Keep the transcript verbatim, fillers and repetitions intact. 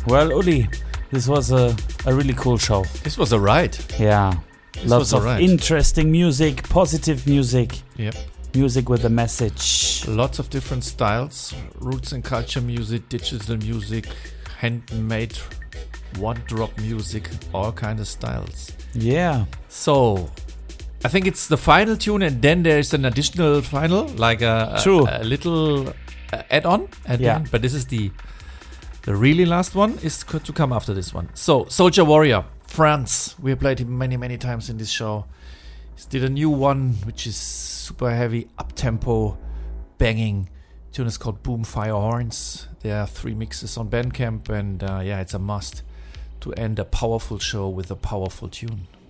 Well, Uli, this was a, a really cool show. This was a ride. Yeah. This Lots was a of ride. interesting music, positive music. Yep. Music with a message. Lots of different styles. Roots and culture music, digital music, handmade one drop music, all kind of styles. Yeah. So I think it's the final tune, and then there's an additional final, like a, True. a, a little uh, add-on at the Yeah. end. But this is the the really last one is co- to come after this one. So Soldier Warrior, France. We have played him many many times in this show. He did a new one which is super heavy, up-tempo, banging. The tune is called Boom Fire Horns. There are three mixes on Bandcamp, and uh, yeah, it's a must to end a powerful show with a powerful tune.